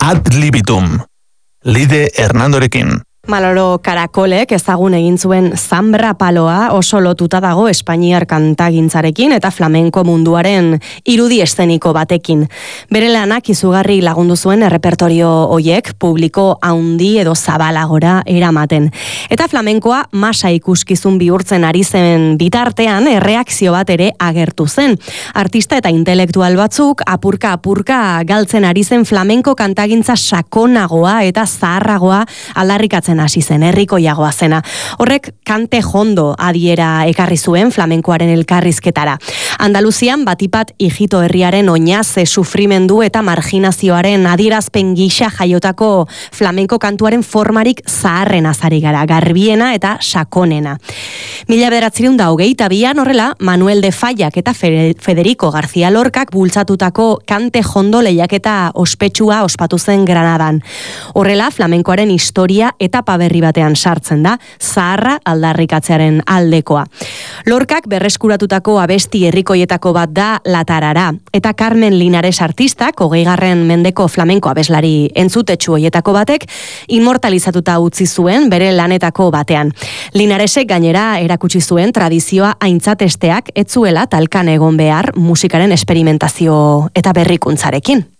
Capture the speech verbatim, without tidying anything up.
Ad libitum. Lide Hernandorekin. Manolo Karakolek ezagun egin zuen Zambra paloa oso lotuta dago espainiar kantagintzarekin eta flamenko munduaren irudi eszeniko batekin. Bere lanak izugarri lagundu zuen errepertorio hoiek publiko haundi edo zabalagora eramaten. Eta flamenkoa masa ikuskizun bihurtzen ari zen bitartean erreakzio bat ere agertu zen. Artista eta intelektual batzuk apurka apurka galtzen ari zen flamenko kantagintza sakonagoa eta zaharragoa aldarrikatzen hasi zen, herrikoiagoa zena. Horrek kante jondo adiera ekarri zuen flamenkoaren elkarrizketara. Andaluzian batipat hijito herriaren oinaze sufrimendu eta marginazioaren adierazpen gisa jaiotako flamenko kantuaren formarik zaharren azari gara, garbiena eta sakonena. Mila bederatziehun eta hogeita bian horrela, Manuel de Fallac eta Federico García Lorcak bultzatutako kante jondo lehiaketa ospetsua ospatu zen Granadan. Horrela, flamenkoaren historia eta paberri batean sartzen da, zaharra aldarrikatzearen aldekoa. Lorcak berreskuratutako abesti herrikoietako bat da La Tarara, eta Carmen Linares artistak, hogeigarren mendeko flamenko abeslari entzutetsu hoietako batek, inmortalizatuta utzi zuen bere lanetako batean. Linaresek gainera erakutsi zuen tradizioa aintzatesteak ez zuela talkan egon behar musikaren esperimentazio eta berrikuntzarekin.